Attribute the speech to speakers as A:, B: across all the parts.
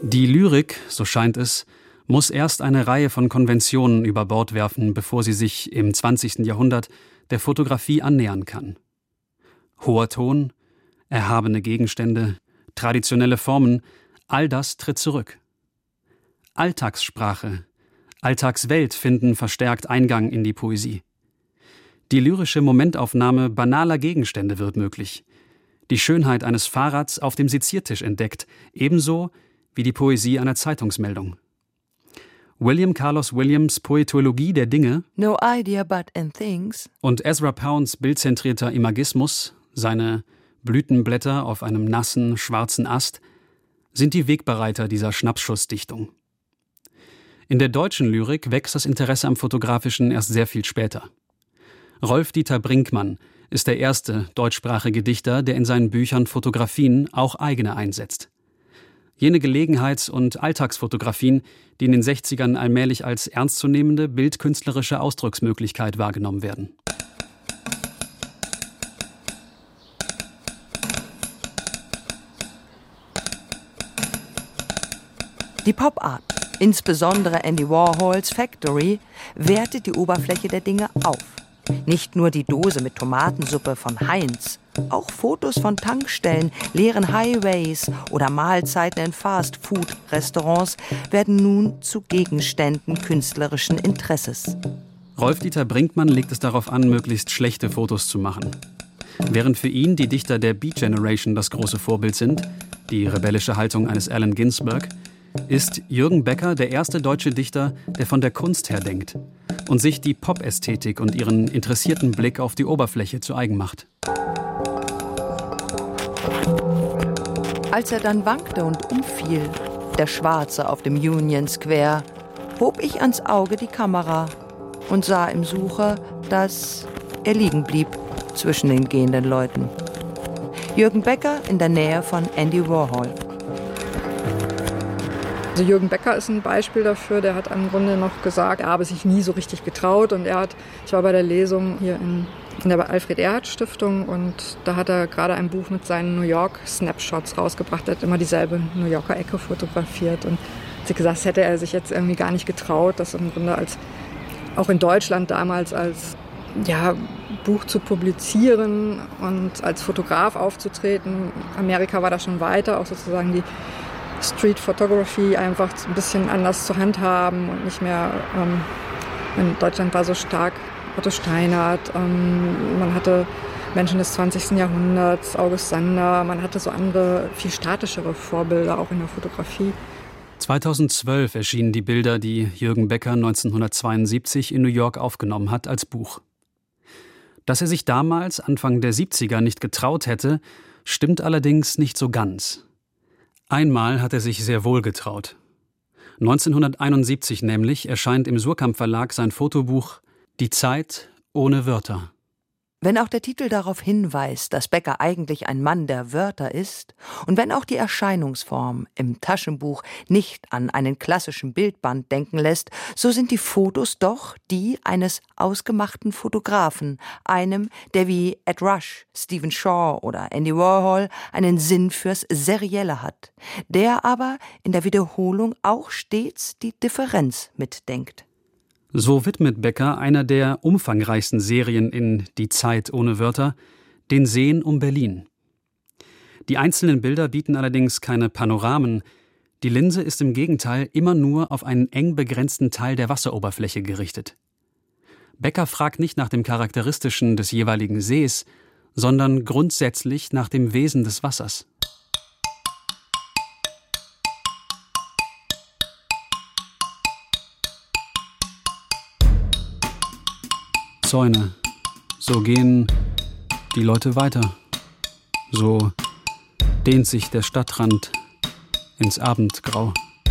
A: Die Lyrik, so scheint es, muss erst eine Reihe von Konventionen über Bord werfen, bevor sie sich im 20. Jahrhundert der Fotografie annähern kann. Hoher Ton, erhabene Gegenstände, traditionelle Formen, all das tritt zurück. Alltagssprache, Alltagswelt finden verstärkt Eingang in die Poesie. Die lyrische Momentaufnahme banaler Gegenstände wird möglich. Die Schönheit eines Fahrrads auf dem Seziertisch entdeckt, ebenso wie die Poesie einer Zeitungsmeldung. William Carlos Williams' Poetologie der Dinge
B: No idea but in things
A: und Ezra Pounds bildzentrierter Imagismus, seine Blütenblätter auf einem nassen, schwarzen Ast, sind die Wegbereiter dieser Schnappschussdichtung. In der deutschen Lyrik wächst das Interesse am Fotografischen erst sehr viel später. Rolf-Dieter Brinkmann ist der erste deutschsprachige Dichter, der in seinen Büchern Fotografien, auch eigene, einsetzt. Jene Gelegenheits- und Alltagsfotografien, die in den 60ern allmählich als ernstzunehmende bildkünstlerische Ausdrucksmöglichkeit wahrgenommen werden.
B: Die Pop-Art, insbesondere Andy Warhols Factory, wertet die Oberfläche der Dinge auf. Nicht nur die Dose mit Tomatensuppe von Heinz, auch Fotos von Tankstellen, leeren Highways oder Mahlzeiten in Fast-Food-Restaurants werden nun zu Gegenständen künstlerischen Interesses.
A: Rolf-Dieter Brinkmann legt es darauf an, möglichst schlechte Fotos zu machen. Während für ihn die Dichter der Beat Generation das große Vorbild sind, die rebellische Haltung eines Allen Ginsberg, ist Jürgen Becker der erste deutsche Dichter, der von der Kunst her denkt und sich die Pop-Ästhetik und ihren interessierten Blick auf die Oberfläche zu eigen macht.
B: Als er dann wankte und umfiel, der Schwarze auf dem Union Square, hob ich ans Auge die Kamera und sah im Sucher, dass er liegen blieb zwischen den gehenden Leuten. Jürgen Becker in der Nähe von Andy Warhol.
C: Also Jürgen Becker ist ein Beispiel dafür, der hat im Grunde noch gesagt, er habe sich nie so richtig getraut. Und ich war bei der Lesung hier in der Alfred-Erhard-Stiftung und da hat er gerade ein Buch mit seinen New York-Snapshots rausgebracht. Er hat immer dieselbe New Yorker Ecke fotografiert und hat gesagt, das hätte er sich jetzt irgendwie gar nicht getraut, das im Grunde auch in Deutschland damals als Buch zu publizieren und als Fotograf aufzutreten. Amerika war da schon weiter, auch sozusagen die Street Photography einfach ein bisschen anders zu handhaben und nicht mehr, in Deutschland war so stark Otto Steinert, man hatte Menschen des 20. Jahrhunderts, August Sander, man hatte so andere, viel statischere Vorbilder auch in der Fotografie.
A: 2012 erschienen die Bilder, die Jürgen Becker 1972 in New York aufgenommen hat, als Buch. Dass er sich damals, Anfang der 70er, nicht getraut hätte, stimmt allerdings nicht so ganz. Einmal hat er sich sehr wohl getraut. 1971 nämlich erscheint im Suhrkamp Verlag sein Fotobuch »Die Zeit ohne Wörter«.
B: Wenn auch der Titel darauf hinweist, dass Becker eigentlich ein Mann der Wörter ist und wenn auch die Erscheinungsform im Taschenbuch nicht an einen klassischen Bildband denken lässt, so sind die Fotos doch die eines ausgemachten Fotografen, einem, der wie Ed Rush, Stephen Shaw oder Andy Warhol einen Sinn fürs Serielle hat, der aber in der Wiederholung auch stets die Differenz mitdenkt.
A: So widmet Becker einer der umfangreichsten Serien in »Die Zeit ohne Wörter« den Seen um Berlin. Die einzelnen Bilder bieten allerdings keine Panoramen. Die Linse ist im Gegenteil immer nur auf einen eng begrenzten Teil der Wasseroberfläche gerichtet. Becker fragt nicht nach dem Charakteristischen des jeweiligen Sees, sondern grundsätzlich nach dem Wesen des Wassers. Zäune, so gehen die Leute weiter, so dehnt sich der Stadtrand ins Abendgrau.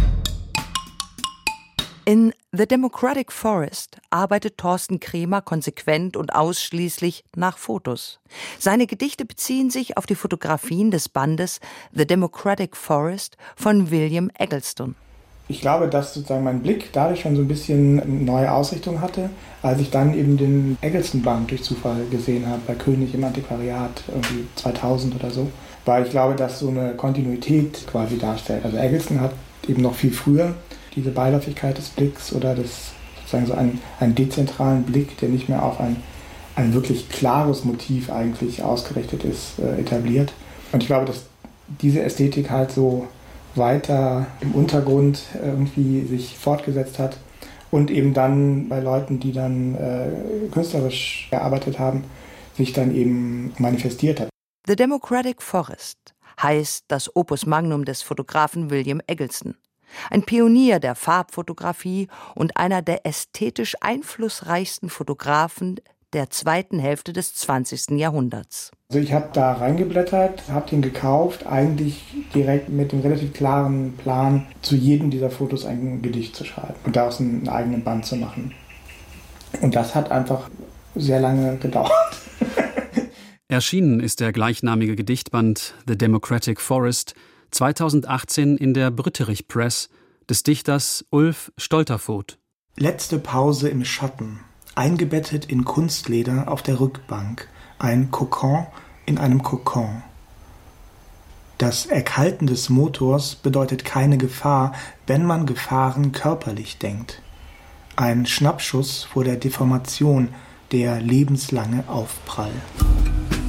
B: In The Democratic Forest arbeitet Thorsten Kremer konsequent und ausschließlich nach Fotos. Seine Gedichte beziehen sich auf die Fotografien des Bandes The Democratic Forest von William Eggleston.
D: Ich glaube, dass sozusagen mein Blick dadurch schon so ein bisschen eine neue Ausrichtung hatte, als ich dann eben den Eggleston-Band durch Zufall gesehen habe, bei König im Antiquariat, irgendwie 2000 oder so. Weil ich glaube, dass so eine Kontinuität quasi darstellt. Also Eggleston hat eben noch viel früher diese Beiläufigkeit des Blicks oder sozusagen so einen dezentralen Blick, der nicht mehr auf ein wirklich klares Motiv eigentlich ausgerichtet ist, etabliert. Und ich glaube, dass diese Ästhetik halt so weiter im Untergrund irgendwie sich fortgesetzt hat und eben dann bei Leuten, die dann künstlerisch gearbeitet haben, sich dann eben manifestiert hat.
B: The Democratic Forest heißt das Opus Magnum des Fotografen William Eggleston. Ein Pionier der Farbfotografie und einer der ästhetisch einflussreichsten Fotografen der zweiten Hälfte des 20. Jahrhunderts.
D: Also ich habe da reingeblättert, habe den gekauft, eigentlich direkt mit dem relativ klaren Plan, zu jedem dieser Fotos ein Gedicht zu schreiben und daraus einen eigenen Band zu machen. Und das hat einfach sehr lange gedauert.
A: Erschienen ist der gleichnamige Gedichtband The Democratic Forest 2018 in der Brütterich Press des Dichters Ulf Stolterfoht.
E: Letzte Pause im Schatten, eingebettet in Kunstleder auf der Rückbank, ein Kokon in einem Kokon. Das Erkalten des Motors bedeutet keine Gefahr, wenn man Gefahren körperlich denkt. Ein Schnappschuss vor der Deformation, der lebenslange Aufprall.